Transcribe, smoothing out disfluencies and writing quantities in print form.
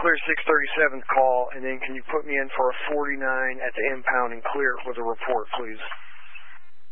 clear 637th call, and then can you put me in for a 49 at the impound and clear it with a report, please?